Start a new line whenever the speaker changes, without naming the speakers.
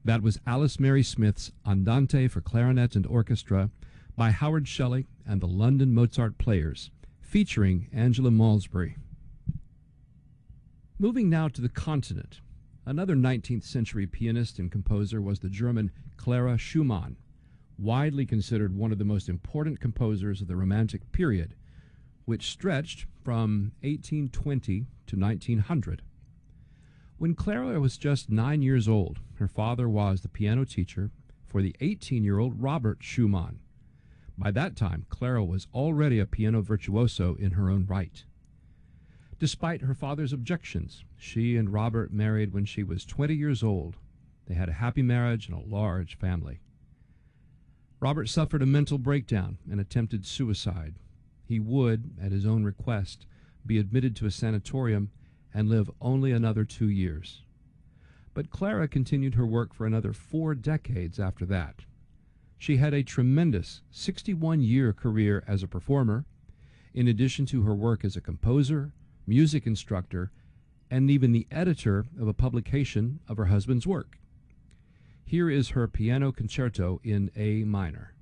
That was Alice Mary Smith's Andante for clarinet and orchestra by Howard Shelley and the London Mozart Players, featuring Angela Malmesbury. Moving now to the continent, another 19th century pianist and composer was the German Clara Schumann, widely considered one of the most important composers of the Romantic period, which stretched from 1820 to 1900. When Clara was just 9 years old, her father was the piano teacher for the 18-year-old Robert Schumann. By that time, Clara was already a piano virtuoso in her own right. Despite her father's objections, she and Robert married when she was 20 years old. They had a happy marriage and a large family. Robert suffered a mental breakdown and attempted suicide. He would, at his own request, be admitted to a sanatorium and live only another 2 years. But Clara continued her work for another 4 decades after that. She had a tremendous 61-year career as a performer, in addition to her work as a composer, music instructor, and even the editor of a publication of her husband's work. Here is her piano concerto in A minor.